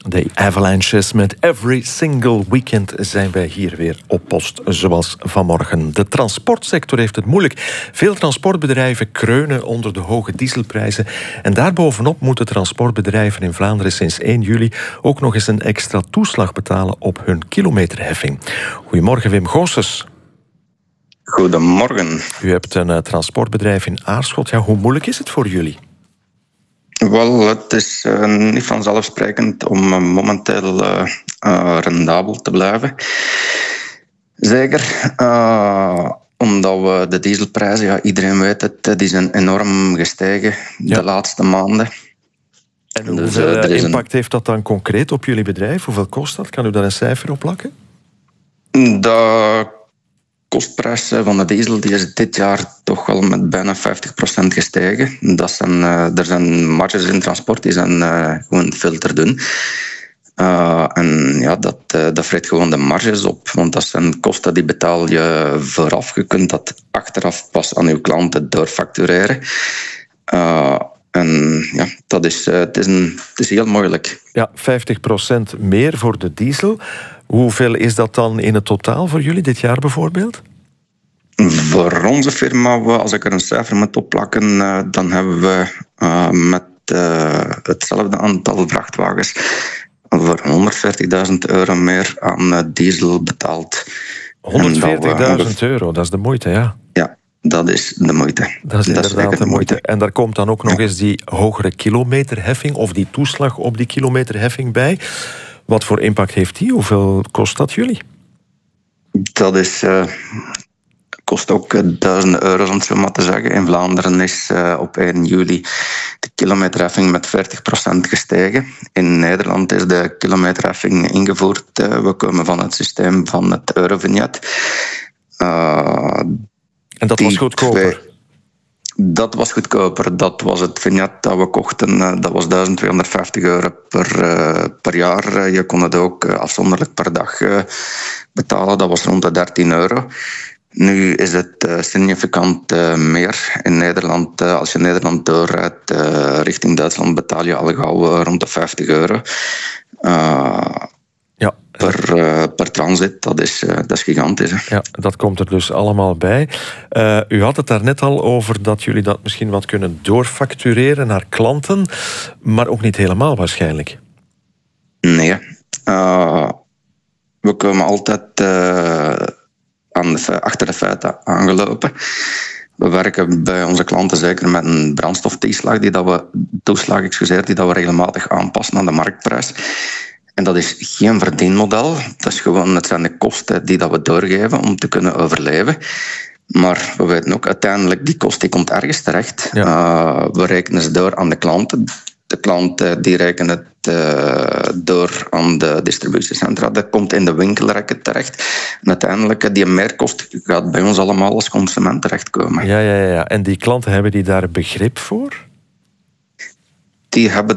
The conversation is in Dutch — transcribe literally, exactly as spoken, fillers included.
De Avalanches met Every Single Weekend zijn wij hier weer op post, zoals vanmorgen. De transportsector heeft het moeilijk. Veel transportbedrijven kreunen onder de hoge dieselprijzen. En daarbovenop moeten transportbedrijven in Vlaanderen sinds één juli ook nog eens een extra toeslag betalen op hun kilometerheffing. Goedemorgen, Wim Goossens. Goedemorgen. U hebt een uh, transportbedrijf in Aarschot. Ja, hoe moeilijk is het voor jullie? Wel, het is uh, niet vanzelfsprekend om uh, momenteel uh, uh, rendabel te blijven. Zeker uh, omdat we de dieselprijzen, ja, iedereen weet het, die zijn enorm gestegen ja. de laatste maanden. En hoeveel dus, uh, impact een... heeft dat dan concreet op jullie bedrijf? Hoeveel kost dat? Kan u daar een cijfer op plakken? De kostprijs van de diesel die is dit jaar toch wel met bijna vijftig procent gestegen. Dat zijn, uh, er zijn marges in transport die zijn uh, gewoon veel te dun. Uh, en ja, dat, uh, dat vreet gewoon de marges op. Want dat zijn kosten die betaal je vooraf. Je kunt dat achteraf pas aan je klanten doorfactureren. Uh, en ja, dat is, uh, het, is een, het is heel moeilijk. Ja, vijftig procent meer voor de diesel. Hoeveel is dat dan in het totaal voor jullie dit jaar bijvoorbeeld? Voor onze firma, als ik er een cijfer moet opplakken, uh, dan hebben we uh, met uh, hetzelfde aantal vrachtwagens voor honderdveertigduizend euro meer aan uh, diesel betaald. honderdveertigduizend euro, dat is de moeite, ja. Ja, dat is de moeite. Dat is inderdaad dat is de moeite. moeite. En daar komt dan ook nog eens die hogere kilometerheffing of die toeslag op die kilometerheffing bij. Wat voor impact heeft die? Hoeveel kost dat jullie? Dat is, uh, kost ook uh, duizenden euro's, om het zo maar te zeggen. In Vlaanderen is uh, op één juli de kilometerheffing met veertig procent gestegen. In Nederland is de kilometerheffing ingevoerd. Uh, we komen van het systeem van het Eurovignet. Uh, en dat was goedkoper? Twee... Dat was goedkoper. Dat was het vignet dat we kochten. Dat was duizend tweehonderdvijftig euro per, uh, per jaar. Je kon het ook uh, afzonderlijk per dag uh, betalen. Dat was rond de dertien euro. Nu is het uh, significant uh, meer. In Nederland, uh, als je Nederland doorrijdt uh, richting Duitsland, betaal je al gauw uh, rond de vijftig euro. Uh, Ja. Per, uh, per transit, dat is, uh, dat is gigantisch. Hè? Ja, dat komt er dus allemaal bij. Uh, u had het daar net al over dat jullie dat misschien wat kunnen doorfactureren naar klanten, maar ook niet helemaal waarschijnlijk. Nee. Uh, we komen altijd uh, aan de, achter de feiten aangelopen. We werken bij onze klanten zeker met een brandstoftoeslag die dat we, toeslag, excuseer, die dat we regelmatig aanpassen aan de marktprijs. En dat is geen verdienmodel. Dat is gewoon, het zijn de kosten die dat we doorgeven om te kunnen overleven. Maar we weten ook, uiteindelijk, die kost die komt ergens terecht. Ja. Uh, we rekenen ze door aan de klanten. De klanten die rekenen het uh, door aan de distributiecentra. Dat komt in de winkelrekken terecht. En uiteindelijk, die meerkost gaat bij ons allemaal als consument terechtkomen. Ja, ja, ja. En die klanten, hebben die daar begrip voor? Die hebben